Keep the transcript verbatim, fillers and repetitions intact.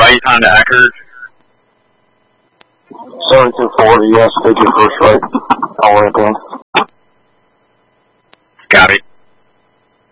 Hawaii time to Eckerd. seventy-two forty, yes, take your first right. I'll ramp in. Copy.